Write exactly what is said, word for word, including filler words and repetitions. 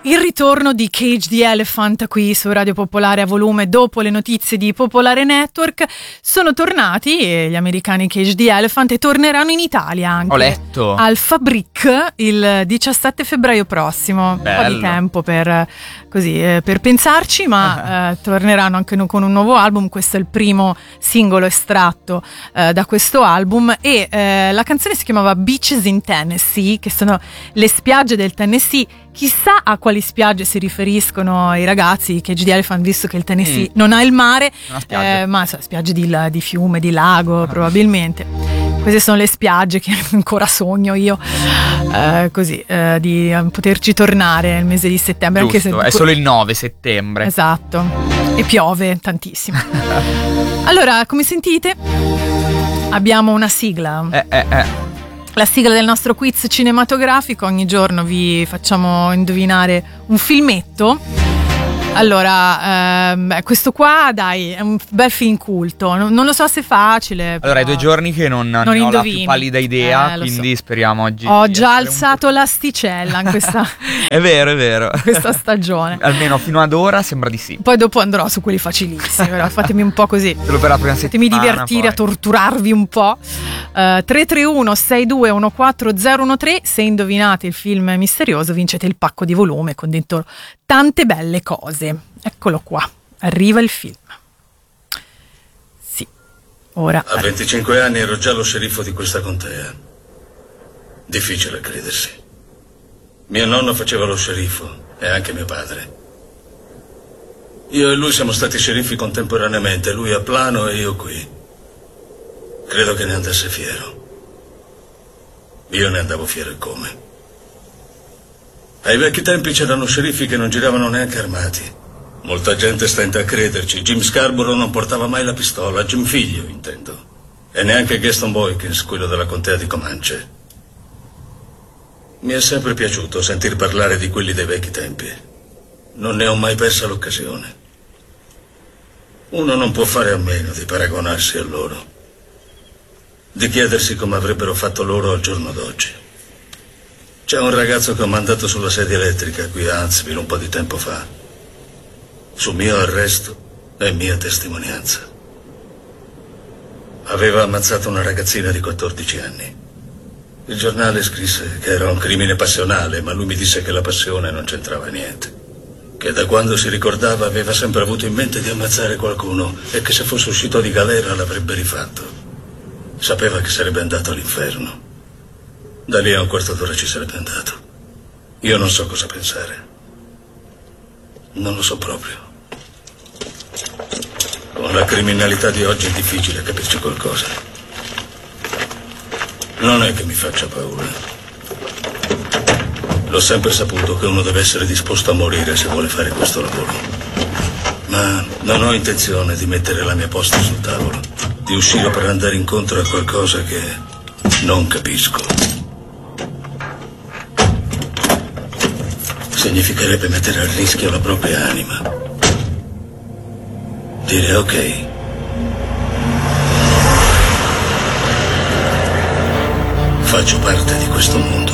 Il ritorno di Cage the Elephant qui su Radio Popolare a volume dopo le notizie di Popolare Network. Sono tornati eh, gli americani Cage the Elephant e torneranno in Italia anche. Ho letto. Al Fabric il diciassette febbraio prossimo. Bello. Un po' di tempo per, così, eh, per pensarci, ma eh, torneranno anche con un nuovo album. Questo è il primo singolo estratto eh, da questo album e eh, la canzone si chiamava Beaches in Tennessee, che sono le spiagge del Tennessee. Chissà a quali spiagge si riferiscono i ragazzi Cage the Elephant, visto che il Tennessee mm. non ha il mare, eh, ma so, spiagge di, di fiume, di lago, probabilmente. Queste sono le spiagge che ancora sogno io, eh, così, eh, di poterci tornare nel mese di settembre. Giusto, anche se è solo il nove settembre. Esatto, e piove tantissimo. Allora, come sentite, abbiamo una sigla. Eh, eh, eh. La sigla del nostro quiz cinematografico. Ogni giorno vi facciamo indovinare un filmetto. Allora, ehm, questo qua, dai, è un bel film culto. Non, non lo so se è facile. Allora, è due giorni che non, non ne ho la più pallida idea, eh, quindi so. speriamo oggi. Ho già alzato l'asticella in questa, è vero, è vero. questa stagione. Almeno fino ad ora sembra di sì. Poi dopo andrò su quelli facilissimi, però fatemi un po' così. Solo per la prima Fatemi settimana, divertire, poi. a torturarvi un po'. Uh, tre tre uno sei due uno quattro zero uno tre. Se indovinate il film misterioso vincete il pacco di volume con dentro tante belle cose. Eccolo qua, arriva il film. Sì, ora. A venticinque anni ero già lo sceriffo di questa contea. Difficile a credersi. Mio nonno faceva lo sceriffo e anche mio padre. Io e lui siamo stati sceriffi contemporaneamente, lui a Plano e io qui. Credo che ne andasse fiero. Io ne andavo fiero e come. Ai vecchi tempi c'erano sceriffi che non giravano neanche armati. Molta gente stenta a crederci. Jim Scarborough non portava mai la pistola, Jim figlio, intendo. E neanche Gaston Boykins, quello della contea di Comanche. Mi è sempre piaciuto sentir parlare di quelli dei vecchi tempi. Non ne ho mai persa l'occasione. Uno non può fare a meno di paragonarsi a loro, di chiedersi come avrebbero fatto loro al giorno d'oggi. C'è un ragazzo che ho mandato sulla sedia elettrica qui a Huntsville un po' di tempo fa, su mio arresto e mia testimonianza. Aveva ammazzato una ragazzina di quattordici anni. Il giornale scrisse che era un crimine passionale, ma lui mi disse che la passione non c'entrava niente. Che da quando si ricordava aveva sempre avuto in mente di ammazzare qualcuno e che se fosse uscito di galera l'avrebbe rifatto. Sapeva che sarebbe andato all'inferno. Da lì a un quarto d'ora ci sarebbe andato. Io non so cosa pensare. Non lo so proprio. Con la criminalità di oggi è difficile capirci qualcosa. Non è che mi faccia paura. L'ho sempre saputo che uno deve essere disposto a morire se vuole fare questo lavoro. Ma non ho intenzione di mettere la mia posta sul tavolo, di uscire per andare incontro a qualcosa che non capisco. Significherebbe mettere a rischio la propria anima. Dire ok. Faccio parte di questo mondo.